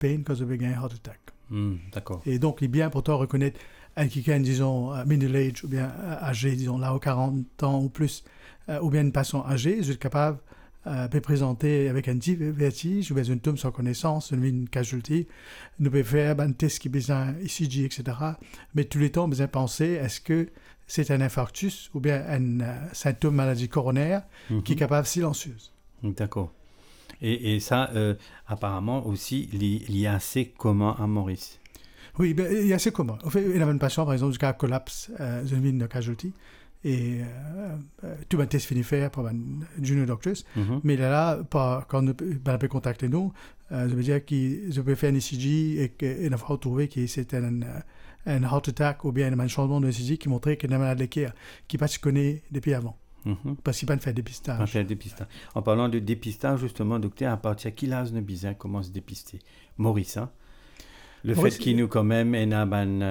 pain quand vous avez un heart attack. D'accord. Et donc, il est bien pourtant reconnaître un quelqu'un, disons, middle age ou bien âgé, disons, là, aux 40 ans ou plus, ou bien une patient âgée, vous êtes capable de présenter avec un petit vertige ou bien une tombe sans connaissance, une casualty. Nous pouvons faire un test qui besoin ECG, etc. Mais tous les temps, on besoin penser, est-ce que c'est un infarctus ou bien un symptôme maladie coronaire qui est capable silencieuse. D'accord. Et ça, apparemment aussi, il y a assez commun à Maurice. Oui, ben, il y a assez commun. En fait, il y avait une patient, par exemple, qui a collapse d'une casualty. Et tout le test fini faire par un junior doctor. Mais là, quand on peut contacter nous, je veux dire je peux faire un ECG et qu'il faut trouver que c'était un heart attack ou bien un changement de ECG qui montrait qu'il y a un malade de cœur qui ne se connaît depuis avant. Parce qu'il n'a pas fait dépistage. En parlant de dépistage, justement, docteur, à partir de quel âge nous commence à dépister Maurice, hein? Le Maurice, fait qu'il nous quand même a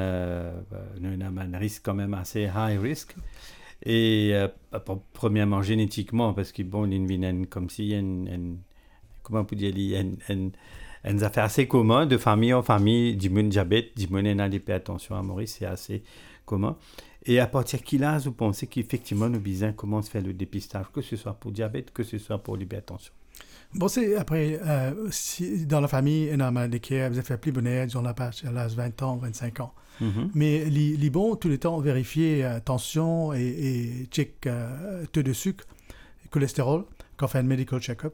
un risque quand même assez high risk. Et premièrement génétiquement, parce que bon, il y a comme si comment on peut dire, il y a une affaire assez commune de famille en famille, du diabète, du l'hypertension à Maurice, c'est assez commun. Et à partir de quel âge vous pensez qu'effectivement nos bisins commencent à faire le dépistage, que ce soit pour diabète, que ce soit pour l'hypertension? Bon, c'est après, si dans la famille, il y a un malade qui a fait plus bonheur, disons, à l'âge 20 ans, 25 ans. Mais les bons, tout le temps, vérifier tension et check taux de sucre, cholestérol, quand on fait un medical check-up.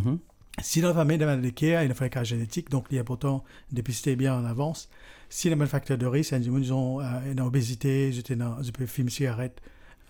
Si dans la famille, il y a un malade qui a il y a un cas génétique, donc il est important de dépister bien en avance. Si il y a un facteur de risque, disons, une obésité, je peux fumer cigarette,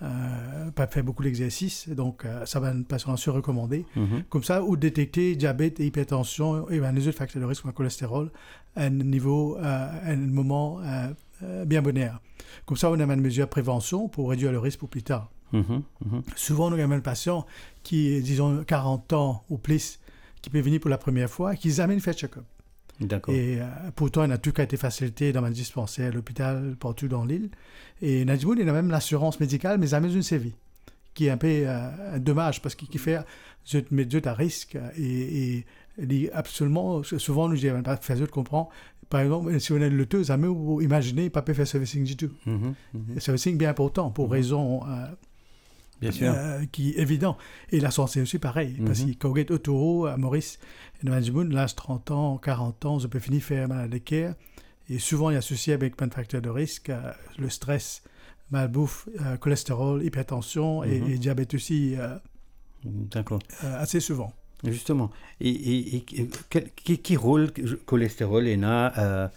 pas faire beaucoup d'exercice, donc ça va pas se recommander. Comme ça, ou détecter diabète et hypertension et les autres facteurs de risque comme le cholestérol à un niveau, à un moment bien bonheur. Comme ça, on a une mesure de prévention pour réduire le risque pour plus tard. Souvent, nous avons un patient qui, disons, 40 ans ou plus, qui peut venir pour la première fois, qui amène faire check-up. D'accord. Et pourtant, il a tout qui a été facilité dans ma dispensaire, à l'hôpital, partout dans l'île. Et Nadjmoun, il a même l'assurance médicale, mais jamais une sévie, qui est un peu dommage, parce qu'il fait mettre à risque. Et absolument, souvent, nous disons, pas faire comprendre. Par exemple, si on est luteux, jamais vous imaginez, pas faire servicing du tout. Servicing bien important, pour raison... Bien sûr. Qui est évident. Et la santé aussi, pareil. Parce que quand on est autour, à Maurice, l'âge 30 ans, 40 ans, je peux finir faire malade de cœur. Et souvent, il y a associé avec plein de facteurs de risque, le stress, malbouffe, cholestérol, hypertension et diabète aussi. D'accord. Assez souvent. Justement. Et quel rôle cholestérol a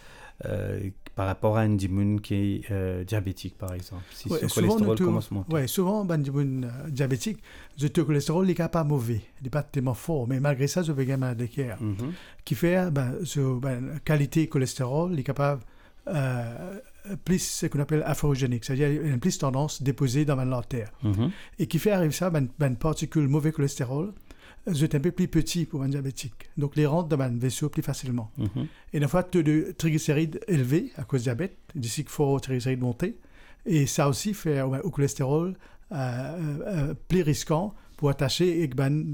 par rapport à un dimoun qui est diabétique, par exemple? Si ce cholestérol commence à monter. Oui, souvent, un dimoun diabétique, le cholestérol n'est pas mauvais, il n'est pas tellement fort, mais malgré ça, je vais gagner malade de cœur. Qui fait, qualité cholestérol, il est capable plus ce qu'on appelle atherogénique, c'est-à-dire il y a une plus tendance déposée dans l'artère. Et qui fait arriver ça, une particule mauvais cholestérol, c'est un peu plus petit pour un diabétique. Donc, les rentrent dans un vaisseau plus facilement. Et une fois, taux de triglycérides élevé à cause du diabète, d'ici qu'il faut triglycérides monter. Et ça aussi fait au cholestérol plus risquant pour attacher avec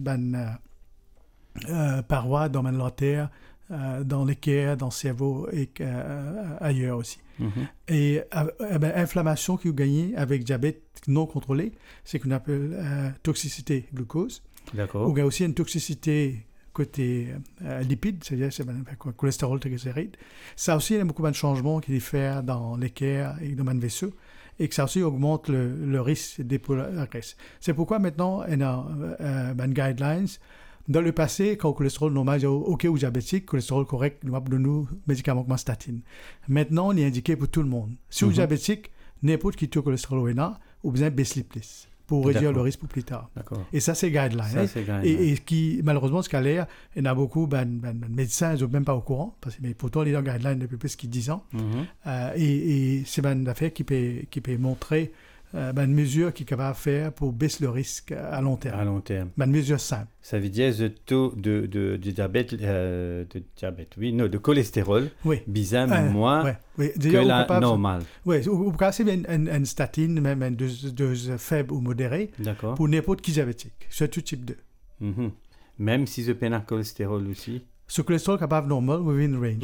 parois dans l'artère, dans l'équerre, dans le cerveau et ailleurs aussi. Et inflammation qui est gagnée avec diabète non contrôlé, c'est qu'on appelle toxicité glucose. D'accord. Ou il y a aussi une toxicité côté lipides, c'est-à-dire cholestérol, triglycérides. Ça aussi, il y a beaucoup de changements qui diffèrent dans l'équerre et dans le vaisseau, et que ça aussi augmente le risque d'épauler la graisse. C'est pourquoi maintenant, il y a guidelines. Dans le passé, quand le cholestérol normal est OK ou diabétique, cholestérol correct, nous avons donné médicaments comme statine. Maintenant, on est indiqué pour tout le monde. Si vous êtes diabétique, n'importe qui tue le cholestérol ou bien baisse les plus pour réduire le risque pour plus tard. D'accord. Et ça, c'est guideline. Et qui, malheureusement, ce qu'il y a, il y a beaucoup de médecins, ils ne sont même pas au courant, mais pourtant, il y a un guideline depuis plus de 10 ans. Et c'est une affaire qui peut montrer une mesure qui est capable de faire pour baisser le risque à long terme. À long terme. Une mesure simple. Ça veut dire le taux de diabète, de cholestérol, bizarre moins que la normale. Oui, ou c'est bien une statine, même une dose faible ou modérée, pour n'importe qui diabétique, sur tout type 2. Même si je peine un cholestérol aussi? Ce cholestérol est capable normal, within range.